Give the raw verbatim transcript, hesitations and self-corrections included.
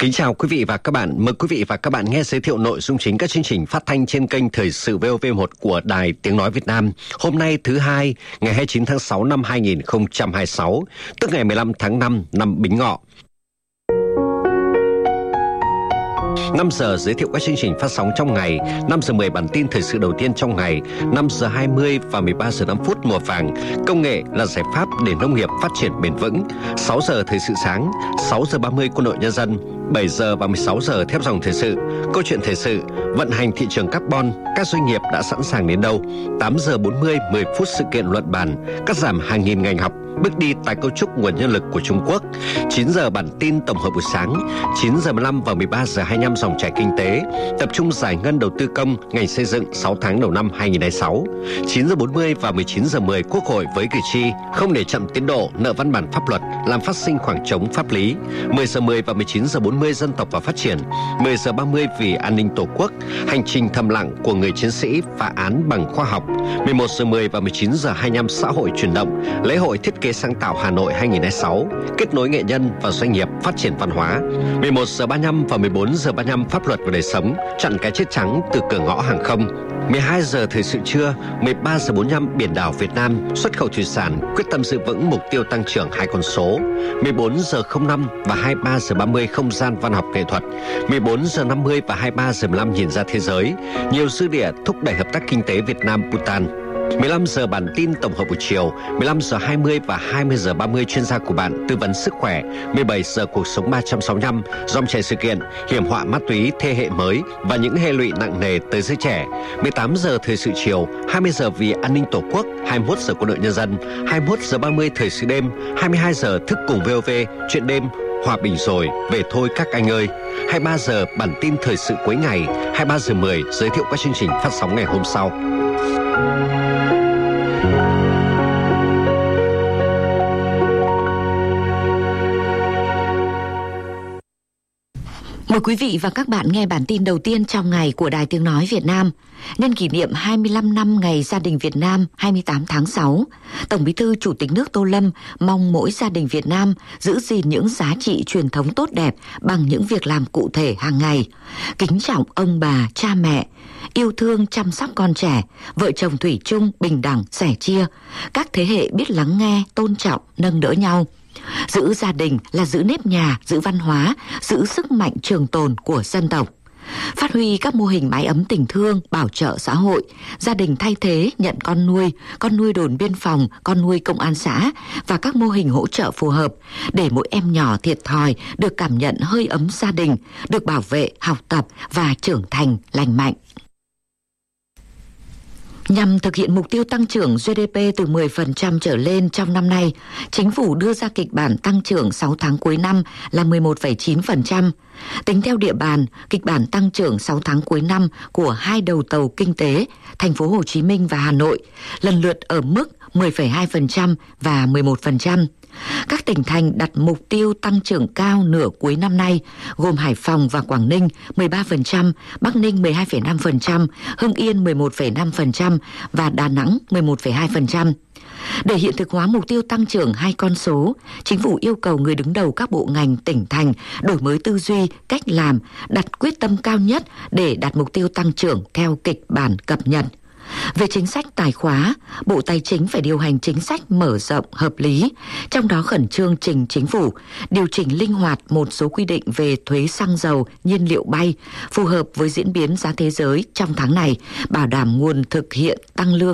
Kính chào quý vị và các bạn. Mời quý vị và các bạn nghe giới thiệu nội dung chính các chương trình phát thanh trên kênh Thời sự vê o vê một của Đài Tiếng Nói Việt Nam. Hôm nay thứ hai, ngày hai mươi chín tháng sáu năm hai nghìn không trăm hai mươi sáu, tức ngày mười lăm tháng năm năm Bính Ngọ. năm giờ giới thiệu các chương trình phát sóng trong ngày, năm giờ mười bản tin thời sự đầu tiên trong ngày, năm giờ hai mươi và mười ba giờ năm phút mùa vàng. Công nghệ là giải pháp để nông nghiệp phát triển bền vững. sáu giờ thời sự sáng, sáu giờ ba mươi Quân đội Nhân dân, bảy giờ và mười sáu giờ thép dòng thời sự. Câu chuyện thời sự, vận hành thị trường carbon, các doanh nghiệp đã sẵn sàng đến đâu. tám giờ bốn mươi, mười phút sự kiện luận bàn, cắt giảm hàng nghìn ngành học, bước đi tái cấu trúc nguồn nhân lực của Trung Quốc. chín giờ bản tin tổng hợp buổi sáng, chín giờ mười lăm và mười ba giờ hai mươi lăm dòng chảy kinh tế, tập trung giải ngân đầu tư công ngành xây dựng sáu tháng đầu năm hai nghìn không trăm hai mươi sáu. chín giờ bốn mươi và mười chín giờ mười Quốc hội với cử tri, không để chậm tiến độ nợ văn bản pháp luật làm phát sinh khoảng trống pháp lý. mười giờ mười và mười chín giờ bốn mươi dân tộc và phát triển. mười giờ ba mươi vì an ninh tổ quốc, hành trình thầm lặng của người chiến sĩ phá án bằng khoa học. mười một giờ mười và mười chín giờ hai mươi lăm xã hội chuyển động, lễ hội thiết kế sáng tạo Hà Nội hai nghìn không trăm hai mươi sáu, kết nối nghệ nhân và doanh nghiệp phát triển văn hóa. mười một giờ ba mươi lăm và mười bốn giờ ba mươi lăm pháp luật và đời sống, chặn cái chết trắng từ cửa ngõ hàng không. mười hai giờ thời sự trưa, mười ba giờ bốn mươi lăm biển đảo Việt Nam, xuất khẩu thủy sản quyết tâm giữ vững mục tiêu tăng trưởng hai con số. mười bốn giờ không năm và hai mươi ba giờ ba mươi không gian văn học nghệ thuật. mười bốn giờ năm mươi và hai mươi ba giờ mười lăm nhìn ra thế giới, nhiều dư địa thúc đẩy hợp tác kinh tế Việt Nam Bhutan. mười lăm giờ bản tin tổng hợp buổi chiều, mười lăm giờ hai mươi và hai mươi giờ ba mươi chuyên gia của bạn tư vấn sức khỏe, mười bảy giờ cuộc sống ba trăm sáu mươi lăm, dòng chảy sự kiện, hiểm họa ma túy thế hệ mới và những hệ lụy nặng nề tới giới trẻ. mười tám giờ thời sự chiều, hai mươi giờ vì an ninh tổ quốc, hai mươi mốt giờ Quân đội Nhân dân, hai mươi mốt giờ ba mươi thời sự đêm, hai mươi hai giờ thức cùng vê o vê, chuyện đêm, hòa bình rồi, về thôi các anh ơi. hai mươi ba giờ bản tin thời sự cuối ngày, hai mươi ba giờ mười giới thiệu các chương trình phát sóng ngày hôm sau. Mời quý vị và các bạn nghe bản tin đầu tiên trong ngày của Đài Tiếng Nói Việt Nam. Nhân kỷ niệm hai mươi lăm năm Ngày Gia đình Việt Nam hai mươi tám tháng sáu, Tổng Bí thư Chủ tịch nước Tô Lâm mong mỗi gia đình Việt Nam giữ gìn những giá trị truyền thống tốt đẹp bằng những việc làm cụ thể hàng ngày. Kính trọng ông bà, cha mẹ, yêu thương chăm sóc con trẻ, vợ chồng thủy chung, bình đẳng, sẻ chia. Các thế hệ biết lắng nghe, tôn trọng, nâng đỡ nhau. Giữ gia đình là giữ nếp nhà, giữ văn hóa, giữ sức mạnh trường tồn của dân tộc. Phát huy các mô hình mái ấm tình thương, bảo trợ xã hội, gia đình thay thế nhận con nuôi, con nuôi đồn biên phòng, con nuôi công an xã và các mô hình hỗ trợ phù hợp để mỗi em nhỏ thiệt thòi được cảm nhận hơi ấm gia đình, được bảo vệ, học tập và trưởng thành lành mạnh. Nhằm thực hiện mục tiêu tăng trưởng giê đê pê từ mười phần trăm trở lên trong năm nay, Chính phủ đưa ra kịch bản tăng trưởng sáu tháng cuối năm là mười một phẩy chín phần trăm. Tính theo địa bàn, kịch bản tăng trưởng sáu tháng cuối năm của hai đầu tàu kinh tế, thành phố Hồ Chí Minh và Hà Nội, lần lượt ở mức mười phẩy hai phần trăm và mười một phần trăm. Các tỉnh thành đặt mục tiêu tăng trưởng cao nửa cuối năm nay gồm Hải Phòng và Quảng Ninh mười ba phần trăm, Bắc Ninh mười hai phẩy năm phần trăm, Hưng Yên mười một phẩy năm phần trăm và Đà Nẵng mười một phẩy hai phần trăm. Để hiện thực hóa mục tiêu tăng trưởng hai con số, Chính phủ yêu cầu người đứng đầu các bộ ngành tỉnh thành đổi mới tư duy, cách làm, đặt quyết tâm cao nhất để đạt mục tiêu tăng trưởng theo kịch bản cập nhật. Về chính sách tài khóa, Bộ Tài chính phải điều hành chính sách mở rộng hợp lý, trong đó khẩn trương trình Chính phủ, điều chỉnh linh hoạt một số quy định về thuế xăng dầu, nhiên liệu bay, phù hợp với diễn biến giá thế giới trong tháng này, bảo đảm nguồn thực hiện tăng lương